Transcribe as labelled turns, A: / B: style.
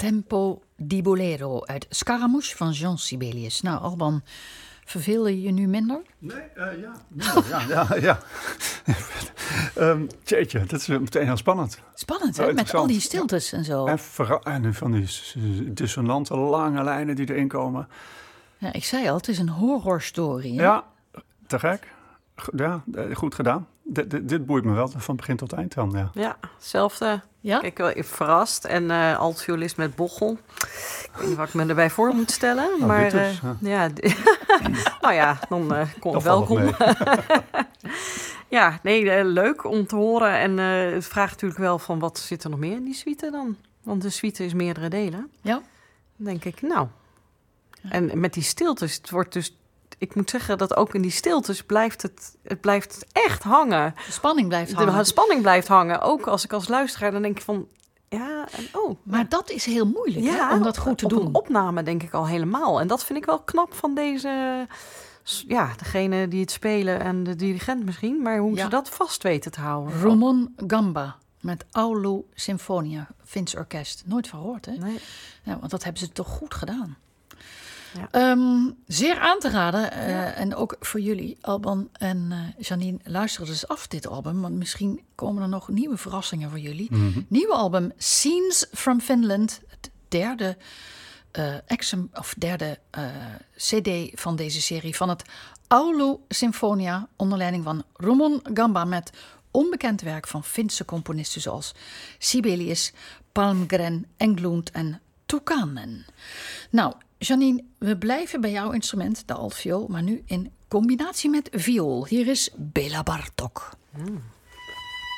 A: Tempo di Bolero uit Scaramouche van Jean Sibelius. Nou, Alban, verveel je nu minder?
B: Nee, ja. Tjeetje, dat is meteen heel spannend.
A: Spannend, hè? Met al die stiltes en zo.
B: En van die dissonante lange lijnen die erin komen.
A: Ja, ik zei al, het is een horrorstory. Hè?
B: Ja, te gek. Ja, goed gedaan. Dit boeit me wel van begin tot eind dan, ja.
C: Ja, hetzelfde.
A: Ja?
C: Kijk, wel verrast. En altviolist met bochel. Ik weet niet wat ik me erbij voor moet stellen.
B: Nou,
C: maar
B: dus,
C: nou ja, dan komt
B: dat
C: welkom.
B: Ja,
C: Leuk om te horen. En het vraagt natuurlijk wel van wat zit er nog meer in die suite dan? Want de suite is meerdere delen.
A: Ja.
C: Dan denk ik, nou.
A: Ja.
C: En met die stiltes, het wordt dus... Ik moet zeggen dat ook in die stiltes blijft het echt hangen.
A: De spanning blijft hangen.
C: De spanning blijft hangen. Ook als ik als luisteraar dan denk ik van... Ja, en
A: Maar dat is heel moeilijk, hè, om dat goed te doen.
C: Een opname denk ik al helemaal. En dat vind ik wel knap van deze... Ja, degene die het spelen en de dirigent misschien. Maar hoe ze dat vast weten te houden.
A: Ramon Gamba met Aulu Sinfonia, Fins Orkest. Nooit van gehoord, hè?
C: Nee.
A: Ja, want dat hebben ze toch goed gedaan.
C: Ja.
A: Zeer aan te raden. En ook voor jullie, Alban en Janine, luister dus af dit album. Want misschien komen er nog nieuwe verrassingen voor jullie.
B: Mm-hmm.
A: Nieuwe album Scenes from Finland. Het derde cd van deze serie. Van het Aulu Sinfonia. Onder leiding van Ramon Gamba. Met onbekend werk van Finse componisten zoals Sibelius, Palmgren, Englund en Tukkanen. Nou, Janine, we blijven bij jouw instrument, de altviool, maar nu in combinatie met viool. Hier is Béla Bartók.